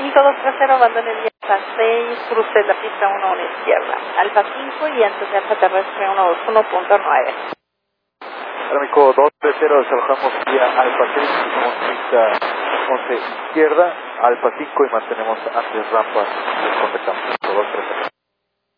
punto 230, abandone vía Alfa 6, cruce la pista 1 a la izquierda. Alfa 5 y antes de Alfa terrestre 121.9. Aeroméxico 230, desalojamos vía Alfa 6, cruzamos pista 11 izquierda, Alfa 5 y mantenemos antes rampa, les contactamos 230.